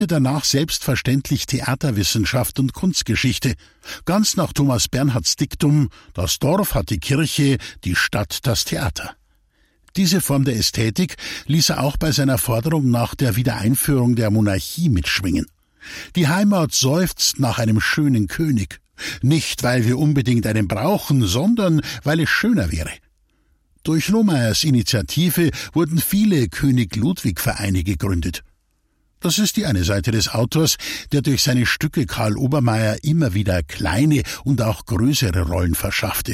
danach selbstverständlich Theaterwissenschaft und Kunstgeschichte, ganz nach Thomas Bernhards Diktum: Das Dorf hat die Kirche, die Stadt das Theater. Diese Form der Ästhetik ließ er auch bei seiner Forderung nach der Wiedereinführung der Monarchie mitschwingen. Die Heimat seufzt nach einem schönen König, nicht weil wir unbedingt einen brauchen, sondern weil es schöner wäre. Durch Lohmeyers Initiative wurden viele König-Ludwig-Vereine gegründet. Das ist die eine Seite des Autors, der durch seine Stücke Karl Obermayr immer wieder kleine und auch größere Rollen verschaffte.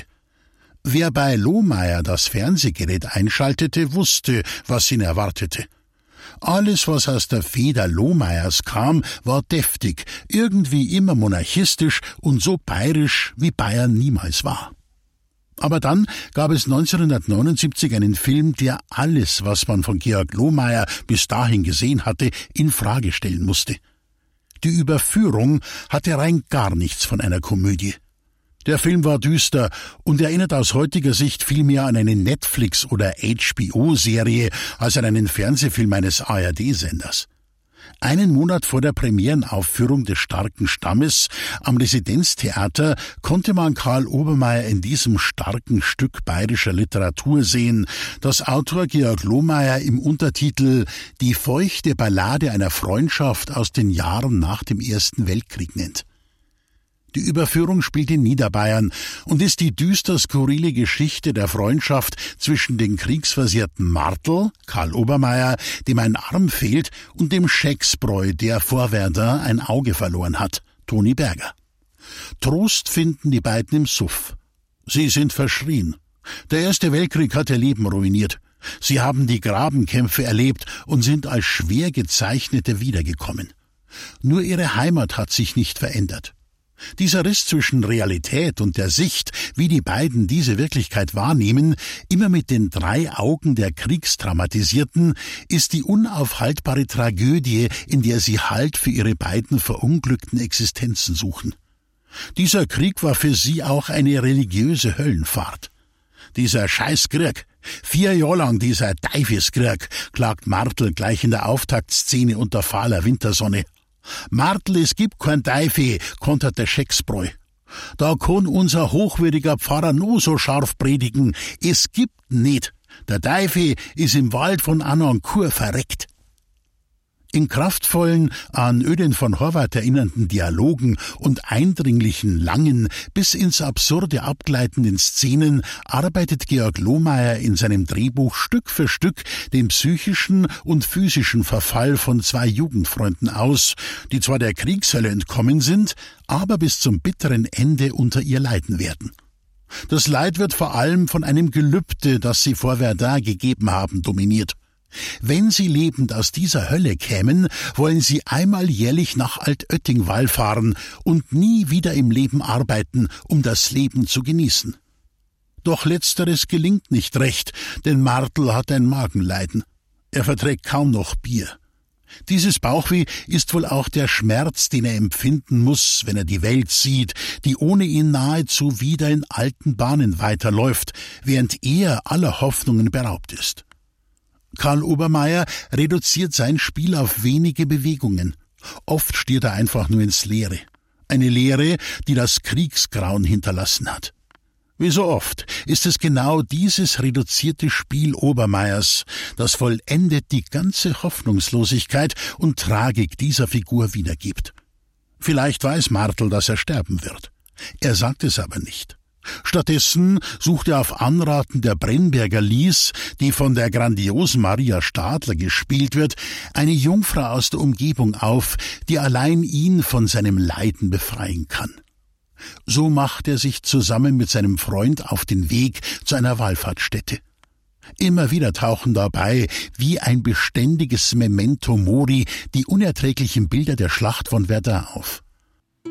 Wer bei Lohmeyr das Fernsehgerät einschaltete, wusste, was ihn erwartete. Alles, was aus der Feder Lohmeyers kam, war deftig, irgendwie immer monarchistisch und so bayerisch, wie Bayern niemals war. Aber dann gab es 1979 einen Film, der alles, was man von Georg Lohmeyr bis dahin gesehen hatte, in Frage stellen musste. Die Überführung hatte rein gar nichts von einer Komödie. Der Film war düster und erinnert aus heutiger Sicht viel mehr an eine Netflix- oder HBO-Serie als an einen Fernsehfilm eines ARD-Senders. Einen Monat vor der Premierenaufführung des Starken Stammes am Residenztheater konnte man Karl Obermayr in diesem starken Stück bayerischer Literatur sehen, das Autor Georg Lohmeyr im Untertitel »Die feuchte Ballade einer Freundschaft aus den Jahren nach dem Ersten Weltkrieg« nennt. Die Überführung spielt in Niederbayern und ist die düster skurrile Geschichte der Freundschaft zwischen dem kriegsversehrten Martl, Karl Obermayr, dem ein Arm fehlt, und dem Schecksbräu, der vor Verdun ein Auge verloren hat, Toni Berger. Trost finden die beiden im Suff. Sie sind verschrien. Der Erste Weltkrieg hat ihr Leben ruiniert. Sie haben die Grabenkämpfe erlebt und sind als schwer Gezeichnete wiedergekommen. Nur ihre Heimat hat sich nicht verändert. Dieser Riss zwischen Realität und der Sicht, wie die beiden diese Wirklichkeit wahrnehmen, immer mit den 3 Augen der Kriegstraumatisierten, ist die unaufhaltbare Tragödie, in der sie Halt für ihre beiden verunglückten Existenzen suchen. Dieser Krieg war für sie auch eine religiöse Höllenfahrt. Dieser Scheißkrieg, 4 Jahre lang dieser Teufelskrieg, klagt Martl gleich in der Auftaktszene unter fahler Wintersonne. Martl, es gibt kein Teufel, kontert der Schecksbräu. Da kann unser hochwürdiger Pfarrer nur so scharf predigen. Es gibt nicht. Der Teufel ist im Wald von Annoncourt verreckt. In kraftvollen, an Öden von Horvath erinnernden Dialogen und eindringlichen, langen, bis ins Absurde abgleitenden Szenen arbeitet Georg Lohmeyr in seinem Drehbuch Stück für Stück den psychischen und physischen Verfall von 2 Jugendfreunden aus, die zwar der Kriegshölle entkommen sind, aber bis zum bitteren Ende unter ihr leiden werden. Das Leid wird vor allem von einem Gelübde, das sie vor Verdun gegeben haben, dominiert. Wenn sie lebend aus dieser Hölle kämen, wollen sie einmal jährlich nach Altötting wallfahren und nie wieder im Leben arbeiten, um das Leben zu genießen. Doch letzteres gelingt nicht recht, denn Martl hat ein Magenleiden. Er verträgt kaum noch Bier. Dieses Bauchweh ist wohl auch der Schmerz, den er empfinden muss, wenn er die Welt sieht, die ohne ihn nahezu wieder in alten Bahnen weiterläuft, während er aller Hoffnungen beraubt ist. Karl Obermayr reduziert sein Spiel auf wenige Bewegungen. Oft stiert er einfach nur ins Leere. Eine Leere, die das Kriegsgrauen hinterlassen hat. Wie so oft ist es genau dieses reduzierte Spiel Obermayrs, das vollendet die ganze Hoffnungslosigkeit und Tragik dieser Figur wiedergibt. Vielleicht weiß Martl, dass er sterben wird. Er sagt es aber nicht. Stattdessen sucht er auf Anraten der Brennberger Lies, die von der grandiosen Maria Stadler gespielt wird, eine Jungfrau aus der Umgebung auf, die allein ihn von seinem Leiden befreien kann. So macht er sich zusammen mit seinem Freund auf den Weg zu einer Wallfahrtsstätte. Immer wieder tauchen dabei, wie ein beständiges Memento Mori, die unerträglichen Bilder der Schlacht von Verdun auf.